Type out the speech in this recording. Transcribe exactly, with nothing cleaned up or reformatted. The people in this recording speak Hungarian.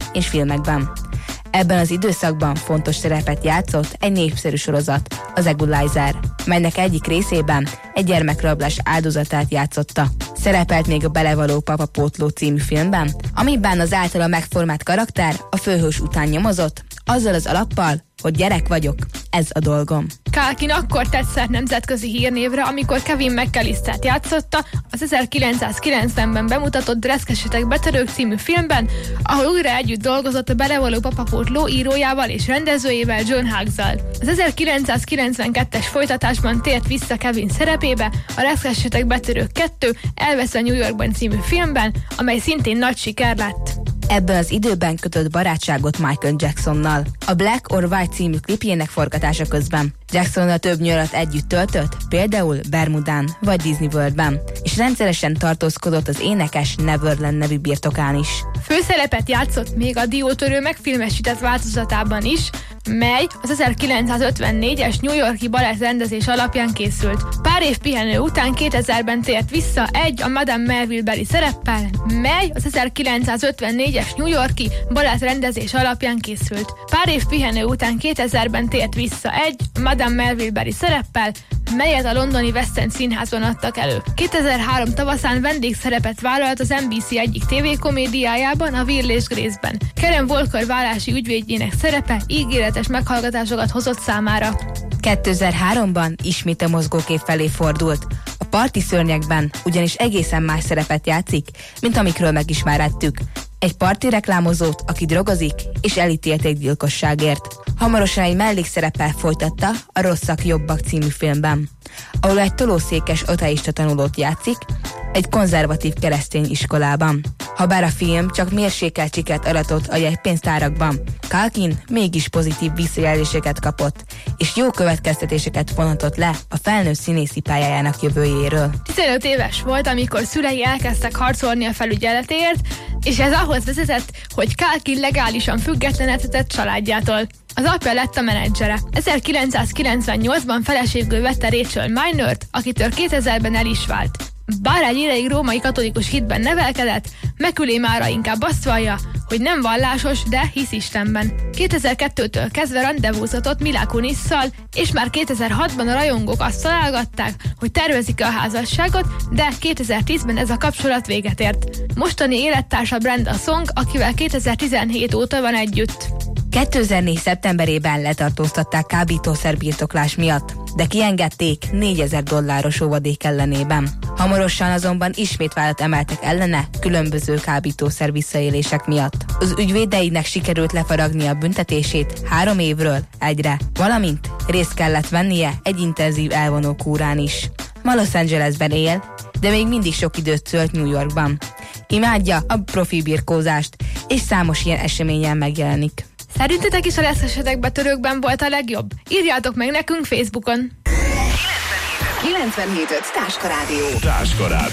és filmekben. Ebben az időszakban fontos szerepet játszott egy népszerű sorozat, az Equalizer, melynek egyik részében egy gyermekrablás áldozatát játszotta. Szerepelt még a Belevaló Papa Pótló című filmben, amiben az általa megformált karakter a főhős után nyomozott, azzal az alappal, hogy gyerek vagyok, ez a dolgom. Culkin akkor tett szert nemzetközi hírnévre, amikor Kevin McAllistert játszotta az ezerkilencszázkilencvenben bemutatott Reszkesetek betörők című filmben, ahol újra együtt dolgozott a Belevaló Papa Pótló írójával és rendezőjével, John Hughes-zal. Az ezerkilencszázkilencvenkettes folytatásban tért vissza Kevin szerepébe a Reszkesetek betörők kettő Elvesz a New Yorkban című filmben, amely szintén nagy siker lett. Ebben az időben kötött barátságot Michael Jacksonnal. A Black or White című klipjének forgatása közben. Jacksonnal több nyarat együtt töltött, például Bermudán vagy Disney Worldben, és rendszeresen tartózkodott az énekes Neverland nevű birtokán is. Főszerepet játszott még a Diótörő megfilmesített változatában is, mely az ezerkilencszázötvennégyes New York-i balett rendezés alapján készült. Pár év pihenő után kétezerben tért vissza egy a Madame Melville-beli szereppel, mely az ezerkilencszázötvennégyes New York-i balett rendezés alapján készült. Pár év pihenő után kétezerben tért vissza egy a Madame Melville-beli szereppel, melyet a londoni West End Színházban adtak elő. kétezer-három tavaszán vendégszerepet vállalt az en bé cé egyik tévékomédiájában, a Will és Grace-ben. Karen Walker vállási ügyvédjének szerepe ígéretes meghallgatásokat hozott számára. kétezer-háromban ismét a mozgókép felé fordult. A Parti szörnyekben ugyanis egészen más szerepet játszik, mint amikről megismerettük. Egy parti reklámozót, aki drogozik, és elítélték gyilkosságért. Hamarosan egy mellékszereppel folytatta a Rosszak jobbak című filmben, ahol egy tolószékes ateista tanulót játszik, egy konzervatív keresztény iskolában. Habár a film csak mérsékelt sikert aratott a jegypénztárakban, Culkin mégis pozitív visszajelzéseket kapott, és jó következtetéseket vonatott le a felnőtt színészi pályájának jövőjéről. tizenöt éves volt, amikor szülei elkezdtek harcolni a felügyeletért, és ez ahhoz vezetett, hogy Culkin legálisan függetlenedett családjától. Az apja lett a menedzsere. ezerkilencszázkilencvennyolcban feleségül vette Rachel Minert, akitől kétezerben el is vált. Bár egy ideig római katolikus hitben nevelkedett, Mekülé mára inkább azt vallja, hogy nem vallásos, de hisz Istenben. kétezer-kettőtől kezdve rendezvúzhatott Mila Kunisszal, és már kétezer-hatban a rajongók azt találgatták, hogy tervezik a házasságot, de kétezer-tízben ez a kapcsolat véget ért. Mostani élettársa Brenda Song, akivel kétezer-tizenhét óta van együtt. kétezer-négy szeptemberében letartóztatták kábítószerbirtoklás miatt, de kiengedték négyezer dolláros óvadék ellenében. Hamarosan azonban ismét vádat emeltek ellene különböző kábítószer visszaélések miatt. Az ügyvédeinek sikerült lefaragni a büntetését három évről egyre, valamint részt kellett vennie egy intenzív elvonó kúrán is. Ma Los Angelesben él, de még mindig sok időt tölt New Yorkban. Imádja a profi birkózást, és számos ilyen eseményen megjelenik. Szerintetek is a Reszkesetek betörőkben volt a legjobb? Írjátok meg nekünk Facebookon! kilencvenhét öt Táska Rádió. Táska Rádió.